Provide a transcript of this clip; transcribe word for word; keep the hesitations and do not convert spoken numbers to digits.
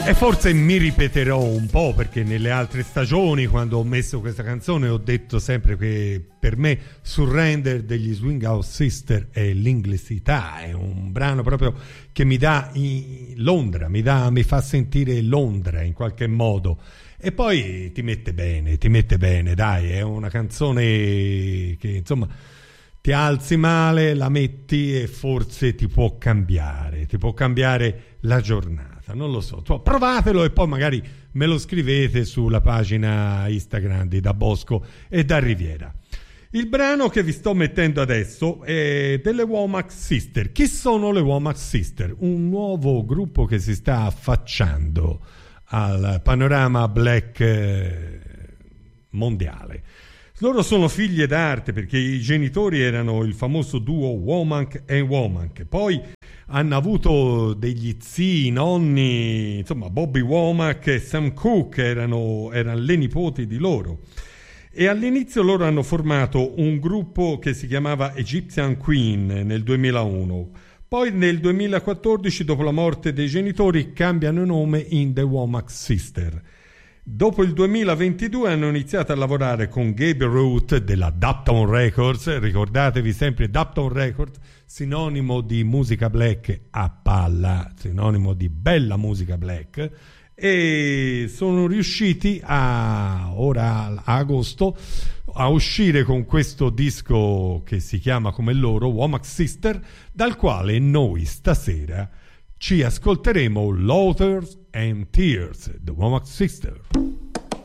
E forse mi ripeterò un po', perché nelle altre stagioni, quando ho messo questa canzone, ho detto sempre che per me Surrender degli Swinghouse Sister è l'inglesità, è un brano proprio che mi dà Londra, mi dà, mi fa sentire Londra in qualche modo. E poi ti mette bene, ti mette bene, dai, è una canzone che insomma ti alzi male, la metti e forse ti può cambiare, ti può cambiare la giornata. Non lo so, provatelo e poi magari me lo scrivete sulla pagina Instagram di Da Bosco e da Riviera. Il brano che vi sto mettendo adesso è delle Womack Sister. Chi sono le Womack Sister? Un nuovo gruppo che si sta affacciando al panorama black mondiale. Loro sono figlie d'arte perché i genitori erano il famoso duo Womack e Womack, poi hanno avuto degli zii, nonni, insomma Bobby Womack e Sam Cooke erano, erano le nipoti di loro, e all'inizio loro hanno formato un gruppo che si chiamava Egyptian Queen nel duemilauno, poi nel duemilaquattordici, dopo la morte dei genitori, cambiano nome in The Womack Sister. Dopo il duemilaventidue hanno iniziato a lavorare con Gabe Root della Dapton Records, ricordatevi sempre Dapton Records, sinonimo di musica black a palla, sinonimo di bella musica black, e sono riusciti a, ora a agosto, a uscire con questo disco che si chiama come loro, Womack Sister, dal quale noi stasera ci ascolteremo Lauders and Tears, The Womack Sister.